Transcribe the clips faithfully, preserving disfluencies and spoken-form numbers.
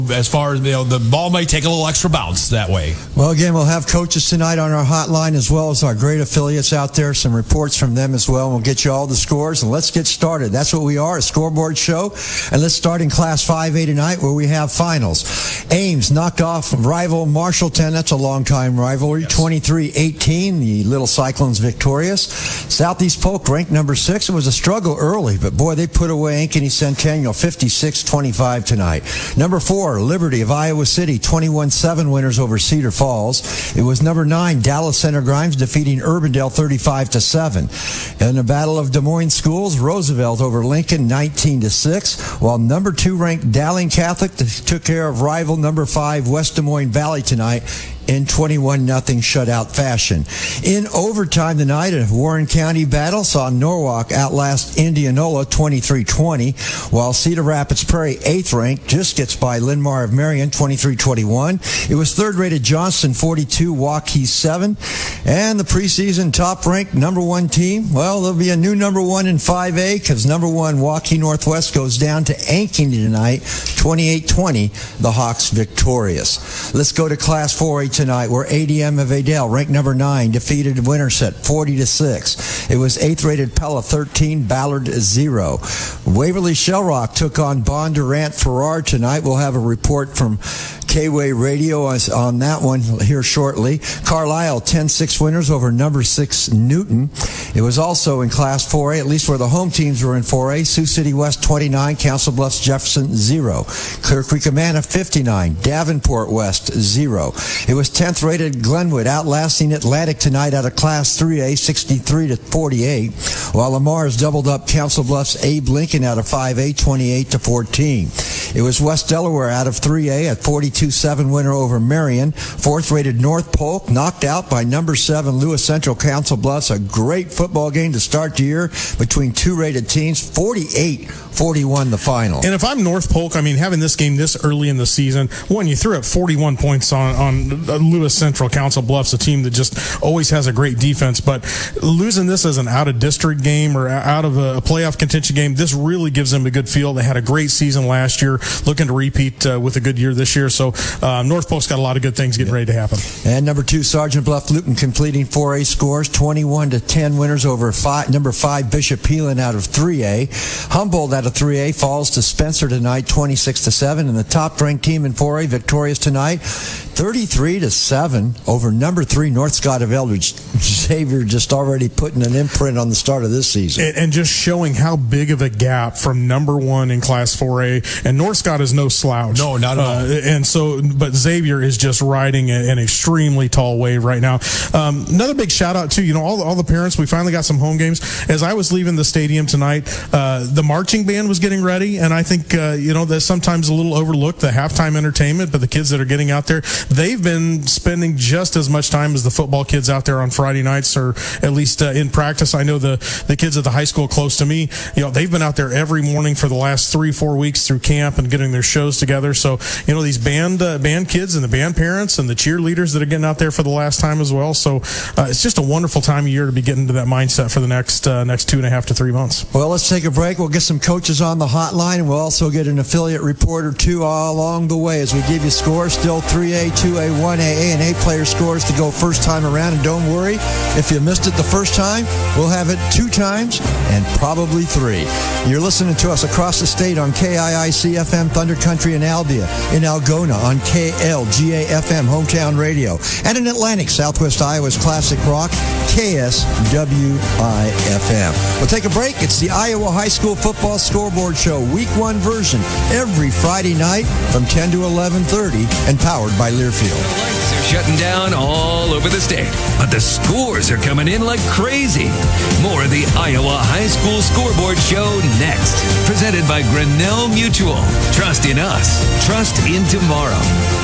as far as, you know, the ball may take a little extra bounce that way. Well, again, we'll have coaches tonight on our hotline as well as our great affiliates out there. Some reports from them as well. And we'll get you all the scores. And let's get started. That's what we are, a scoreboard show. And let's start in Class five A tonight where we have finals. Ames knocked off rival Marshalltown. That's a long-time rivalry. Yes. twenty-three eighteen. The Little Cyclones victorious. Southeast Polk ranked number six. It was a struggle early, but boy, they put away Ankeny Centennial fifty-six twenty-five tonight. Number four, Liberty of Iowa City, twenty-one seven winners over Cedar Falls. It was number nine, Dallas Center Grimes defeating Urbandale thirty-five to seven. In the Battle of Des Moines Schools, Roosevelt over Lincoln nineteen to six, while number two ranked Dowling Catholic took care of rival number five West Des Moines Valley tonight in twenty-one nothing shutout fashion. In overtime tonight, a Warren County battle saw Norwalk outlast Indianola twenty-three twenty, while Cedar Rapids Prairie, eighth ranked, just gets by Linmar of Marion twenty-three twenty-one. It was third-rated Johnston forty-two, Waukee seven, and the preseason top-ranked number one team, well, there'll be a new number one in five A because number one Waukee Northwest goes down to Ankeny tonight, twenty-eight twenty, the Hawks victorious. Let's go to Class four A tonight, where A D M of Adel, ranked number nine, defeated Winterset forty to six. It was eighth-rated Pella thirteen, Ballard zero. Waverly Shellrock took on Bondurant Farrar tonight. We'll have a report from K-Way Radio on that one here shortly. Carlisle ten six winners over number six Newton. It was also in Class four A, at least where the home teams were in four A. Sioux City West twenty-nine, Council Bluffs Jefferson zero. Clear Creek Amana fifty-nine, Davenport West zero. It was tenth rated Glenwood outlasting Atlantic tonight out of Class three A, sixty-three to forty-eight, while Lamar's doubled up Council Bluffs Abe Lincoln out of five A, twenty-eight to fourteen. It was West Delaware out of three A at forty-two seven winner over Marion. Fourth-rated North Polk knocked out by number seven Lewis Central Council Bluffs. A great football game to start the year between two rated teams. forty-eight forty-one the final. And if I'm North Polk, I mean, having this game this early in the season, one, you threw up forty-one points on, on Lewis Central Council Bluffs, a team that just always has a great defense. But losing this as an out-of-district game or out of a playoff contention game, this really gives them a good feel. They had a great season last year, looking to repeat uh, with a good year this year. So uh, North Polk's got a lot of good things getting ready to happen. And number two, Sergeant Bluff Luton completing four A scores, twenty-one to ten winners over five, number five Bishop Peelan out of three A. Humboldt out of three A falls to Spencer tonight, twenty-six to seven, and the top-ranked team in four A victorious tonight, thirty-three to seven over number three North Scott of Eldridge. Xavier just already putting an imprint on the start of this season. And, and just showing how big of a gap from number one in Class four A, and North Scott is no slouch. No, not at all. Uh, and so, but Xavier is just riding an extremely tall wave right now. Um, another big shout out to, you know, all, all the parents. We finally got some home games. As I was leaving the stadium tonight, uh, the marching band was getting ready, and I think, uh, you know, that's sometimes a little overlooked, the halftime entertainment, but the kids that are getting out there, they've been spending just as much time as the football kids out there on Friday nights, or at least uh, in practice. I know the, the kids at the high school close to me, you know, they've been out there every morning for the last three, four weeks through camp and getting their shows together. So, you know, these band, uh, band kids and the band parents and the cheerleaders that are getting out there for the last time as well. So uh, it's just a wonderful time of year to be getting to that mindset for the next uh, next two and a half to three months. Well, let's take a break. We'll get some coaches on the hotline, and we'll also get an affiliate report or two all along the way as we give you scores. Still three A, two A, one A, A and A player scores to go first time around. And don't worry, if you missed it the first time, we'll have it two times and probably three. You're listening to us across the state on K I I C F M Thunder Country in Albia, in Algona on K L G A F M Hometown Radio, and in Atlantic, Southwest Iowa's Classic Rock, K S W I F M. We'll take a break. It's the Iowa High School Football Scoreboard Show, Week one version, every Friday night from ten to eleven thirty, and powered by Learfield. The lights are shutting down all over the state, but the scores are coming in like crazy. More of the Iowa High School Scoreboard Show next. Presented by Grinnell Mutual. Trust in us. Trust in tomorrow.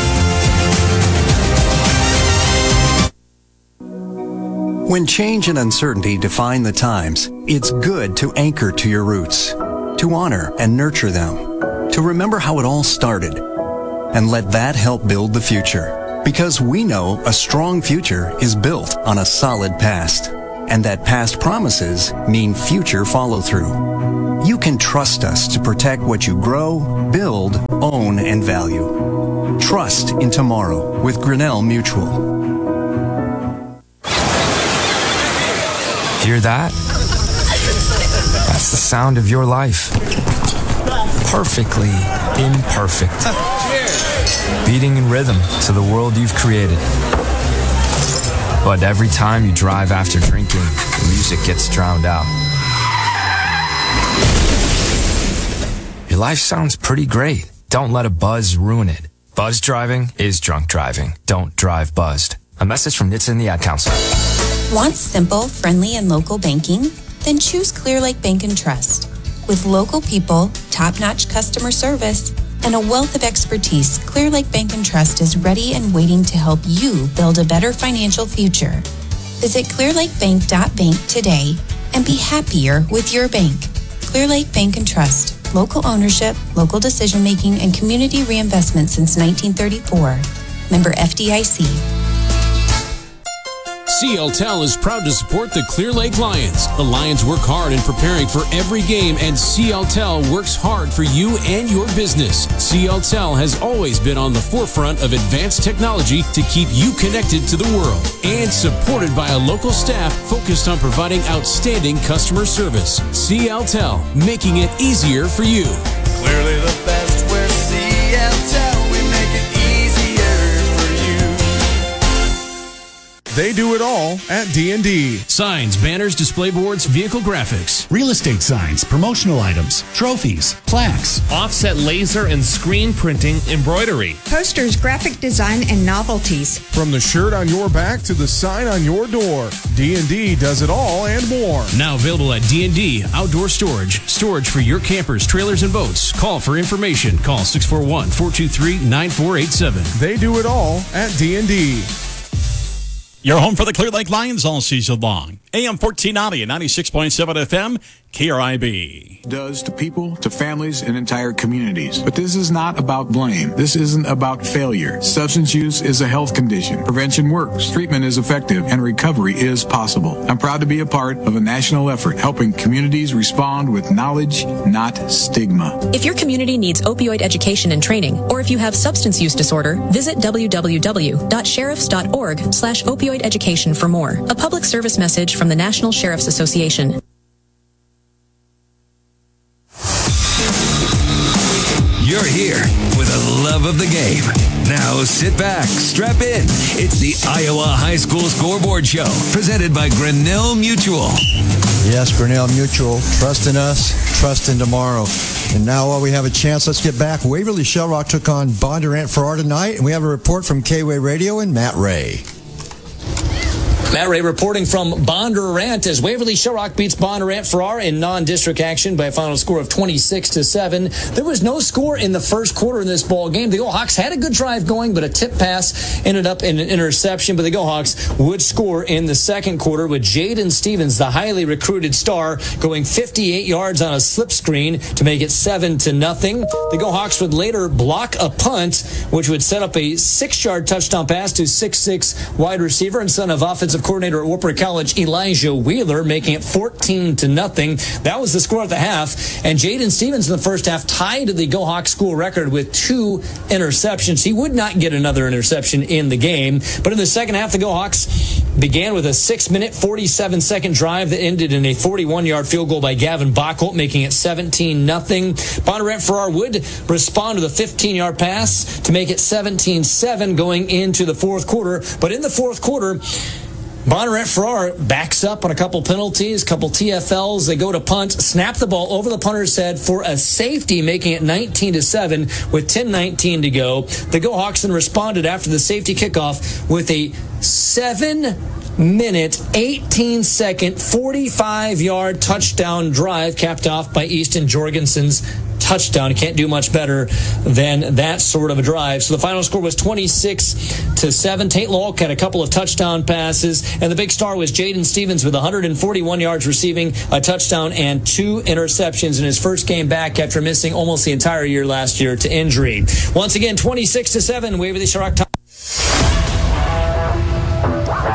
When change and uncertainty define the times, it's good to anchor to your roots, to honor and nurture them, to remember how it all started, and let that help build the future. Because we know a strong future is built on a solid past, and that past promises mean future follow-through. You can trust us to protect what you grow, build, own, and value. Trust in tomorrow with Grinnell Mutual. Hear that? That's the sound of your life. Perfectly imperfect. Beating in rhythm to the world you've created. But every time you drive after drinking, the music gets drowned out. Your life sounds pretty great. Don't let a buzz ruin it. Buzz driving is drunk driving. Don't drive buzzed. A message from N H T S A and the Ad Council. Want simple, friendly, and local banking? Then choose Clear Lake Bank and Trust. With local people, top-notch customer service, and a wealth of expertise, Clear Lake Bank and Trust is ready and waiting to help you build a better financial future. Visit clear lake bank dot bank today and be happier with your bank. Clear Lake Bank and Trust. Local ownership, local decision-making, and community reinvestment since nineteen thirty-four. Member F D I C. CLTel is proud to support the Clear Lake Lions. The Lions work hard in preparing for every game, and CLTel works hard for you and your business. CLTel has always been on the forefront of advanced technology to keep you connected to the world, and supported by a local staff focused on providing outstanding customer service. CLTel, making it easier for you. Clearly the best, we're CLTel. We make it easier for you. They do it all at D and D. Signs, banners, display boards, vehicle graphics. Real estate signs, promotional items, trophies, plaques. Offset laser and screen printing, embroidery. Posters, graphic design, and novelties. From the shirt on your back to the sign on your door, D and D does it all and more. Now available at D and D Outdoor Storage. Storage for your campers, trailers, and boats. Call for information. Call six four one, four two three, nine four eight seven. They do it all at D and D. Your home for the Clear Lake Lions all season long. A M fourteen ninety and ninety-six point seven F M, K R I B. Does to people, to families, and entire communities. But this is not about blame. This isn't about failure. Substance use is a health condition. Prevention works. Treatment is effective, and recovery is possible. I'm proud to be a part of a national effort helping communities respond with knowledge, not stigma. If your community needs opioid education and training, or if you have substance use disorder, visit w w w dot sheriffs dot org slash opioid education for more. A public service message from the National Sheriff's Association. You're here with a love of the game. Now sit back, strap in. It's the Iowa High School Scoreboard Show, presented by Grinnell Mutual. Yes, Grinnell Mutual. Trust in us, trust in tomorrow. And now while we have a chance, let's get back. Waverly Shell Rock took on Bondurant Farrar tonight, and we have a report from K-Way Radio and Matt Ray. Matt Ray reporting from Bondurant as Waverly Shell Rock beats Bondurant Farrar in non-district action by a final score of twenty-six to seven. There was no score in the first quarter in this ball game. The Go Hawks had a good drive going, but a tip pass ended up in an interception. But the Go Hawks would score in the second quarter with Jaden Stevens, the highly recruited star, going fifty-eight yards on a slip screen to make it seven to nothing. The Go Hawks would later block a punt, which would set up a six-yard touchdown pass to six six wide receiver and son of offensive coordinator at Wartburg College, Elijah Wheeler, making it fourteen to nothing. That was the score at the half. And Jaden Stevens in the first half tied the Go Hawks school record with two interceptions. He would not get another interception in the game. But in the second half, the Go Hawks began with a six-minute, forty-seven second drive that ended in a forty-one-yard field goal by Gavin Bachholt, making it seventeen nothing. Bondurant Farrar would respond with a fifteen-yard pass to make it seventeen seven going into the fourth quarter. But in the fourth quarter, Bondurant Farrar backs up on a couple penalties, couple T F Ls. They go to punt, snap the ball over the punter's head for a safety, making it nineteen to seven with ten nineteen to go. The Go Hawks then responded after the safety kickoff with a seven-minute, eighteen-second, forty-five-yard touchdown drive capped off by Easton Jorgensen's touchdown. Can't do much better than that sort of a drive. So the final score was twenty-six to seven. Tate Lolk had a couple of touchdown passes, and the big star was Jaden Stevens with one hundred forty-one yards receiving, a touchdown, and two interceptions in his first game back after missing almost the entire year last year to injury. Once again, twenty-six to seven, Waverly Shell Rock.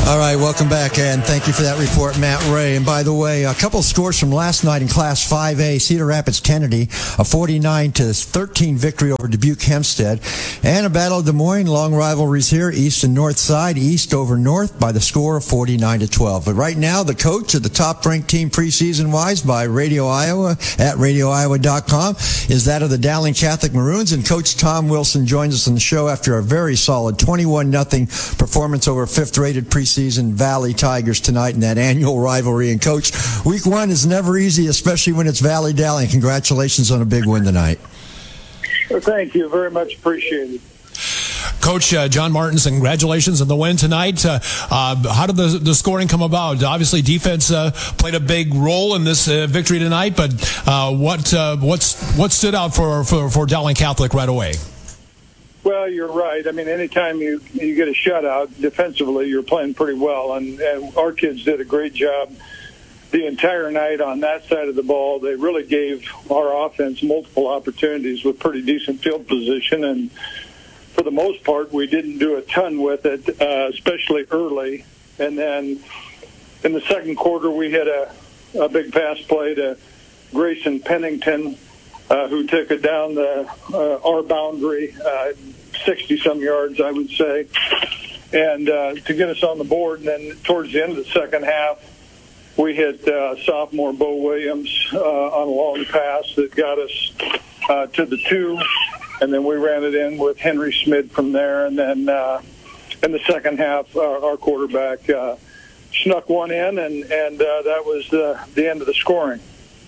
All right, welcome back, and thank you for that report, Matt Ray. And by the way, a couple scores from last night in Class five A, Cedar Rapids Kennedy, a forty-nine to thirteen victory over Dubuque Hempstead, and a Battle of Des Moines, long rivalries here, East and North Side, East over North by the score of forty-nine to twelve. But right now, the coach of the top-ranked team preseason-wise by Radio Iowa at radio iowa dot com is that of the Dowling Catholic Maroons, and Coach Tom Wilson joins us on the show after a very solid twenty-one nothing performance over fifth-rated preseason Season Valley Tigers tonight in that annual rivalry. And Coach, week one is never easy, especially when it's Valley Dowling. Congratulations on a big win tonight. Well, thank you. Very much appreciated. Coach uh, John Martins, congratulations on the win tonight. Uh, uh, how did the, the scoring come about? Obviously, defense uh, played a big role in this uh, victory tonight, but uh, what uh, what's what stood out for, for, for Dowling Catholic right away? Well, you're right. I mean, anytime you, you get a shutout defensively, you're playing pretty well. And, and our kids did a great job the entire night on that side of the ball. They really gave our offense multiple opportunities with pretty decent field position. And for the most part, we didn't do a ton with it, uh, especially early. And then in the second quarter, we had a, a big pass play to Grayson Pennington, uh, who took it down the uh, our boundary, uh, sixty-some yards, I would say, and uh, to get us on the board. And then towards the end of the second half, we hit uh, sophomore Bo Williams uh, on a long pass that got us uh, to the two, and then we ran it in with Henry Schmidt from there. And then uh, in the second half, our, our quarterback uh, snuck one in, and, and uh, that was the, the end of the scoring.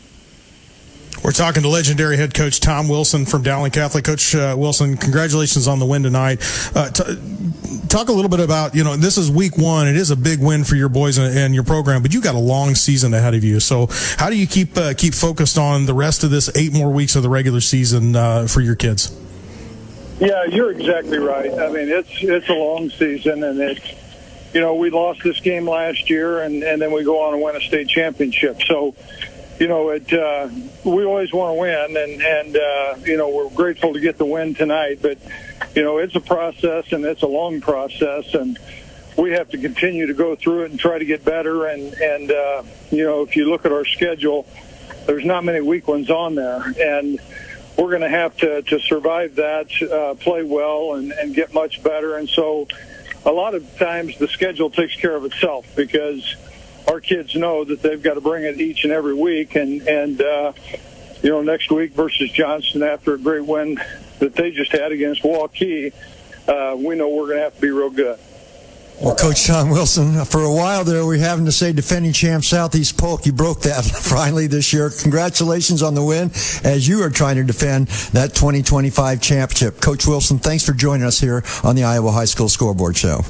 We're talking to legendary head coach Tom Wilson from Dowling Catholic. Coach uh, Wilson, congratulations on the win tonight. Uh, t- talk a little bit about, you know, this is week one. It is a big win for your boys and, and your program, but you got a long season ahead of you. So how do you keep uh, keep focused on the rest of this eight more weeks of the regular season uh, for your kids? Yeah, you're exactly right. I mean, it's it's a long season, and it's, you know, we lost this game last year, and, and then we go on and win a state championship. So, you know, it, uh, we always want to win, and, and uh, you know, we're grateful to get the win tonight. But, you know, it's a process, and it's a long process, and we have to continue to go through it and try to get better. And, and uh, you know, if you look at our schedule, there's not many weak ones on there. And we're going to have to, to survive that, uh, play well, and, and get much better. And so a lot of times the schedule takes care of itself, because our kids know that they've got to bring it each and every week. And, and uh, you know, next week versus Johnston, after a great win that they just had against Waukee, uh, we know we're going to have to be real good. Well, Coach Tom Wilson, for a while there, we were having to say defending champ Southeast Polk. You broke that finally this year. Congratulations on the win as you are trying to defend that twenty twenty-five championship. Coach Wilson, thanks for joining us here on the Iowa High School Scoreboard Show.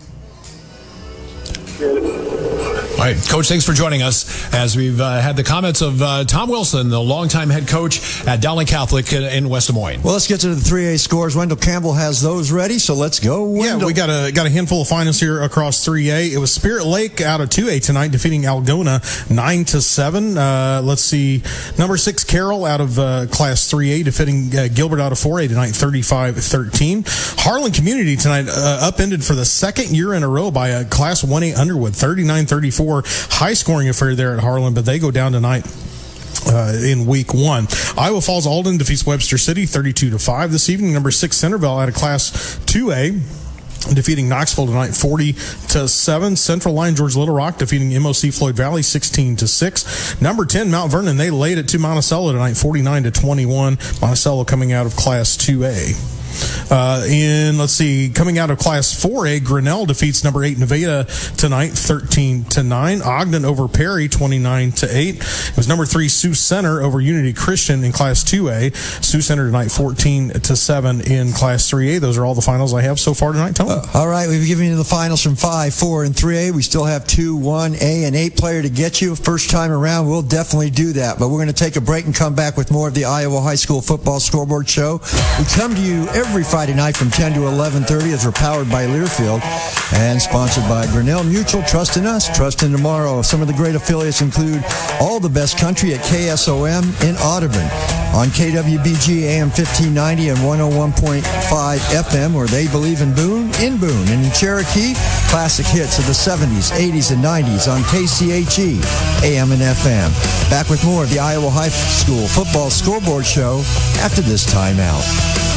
All right, Coach, thanks for joining us as we've uh, had the comments of uh, Tom Wilson, the longtime head coach at Dowling Catholic in, in West Des Moines. Well, let's get to the three A scores. Wendell Campbell has those ready, so let's go, Wendell. Yeah, we got a got a handful of finals here across three A. It was Spirit Lake out of two A tonight, defeating Algona nine to seven. Uh, let's see, number six Carroll out of uh, Class three A, defeating uh, Gilbert out of four A tonight, thirty-five thirteen. Harlan Community tonight uh, upended for the second year in a row by a Class one A Underwood, thirty-nine thirty-four. High scoring affair there at Harlan, but they go down tonight uh, in week one. Iowa Falls Alden defeats Webster City thirty-two to five this evening. Number six Centerville out of Class two A, defeating Knoxville tonight forty to seven. Central Line George Little Rock defeating M O C Floyd Valley sixteen to six. Number ten Mount Vernon, they laid it to Monticello tonight forty-nine to twenty-one. Monticello coming out of Class two A. Uh, in, let's see, coming out of Class four A, Grinnell defeats number eight Nevada tonight, thirteen to nine. Ogden over Perry, twenty-nine to eight. It was number three Sioux Center over Unity Christian in Class two A. Sioux Center tonight, fourteen to seven in Class three A. Those are all the finals I have so far tonight, Tony. Uh, all right, we've given you the finals from five, four, and three A. We still have two, one A, and eight player to get you. First time around, we'll definitely do that. But we're going to take a break and come back with more of the Iowa High School Football Scoreboard Show. We come to you every Friday night from ten to eleven thirty as we're powered by Learfield and sponsored by Grinnell Mutual. Trust in us, trust in tomorrow. Some of the great affiliates include all the best country at K S O M in Audubon, on K W B G A M fifteen ninety and one oh one point five F M, where they believe in Boone, in Boone, and in Cherokee, classic hits of the seventies, eighties, and nineties on K C H E, A M and F M. Back with more of the Iowa High School Football Scoreboard Show after this timeout.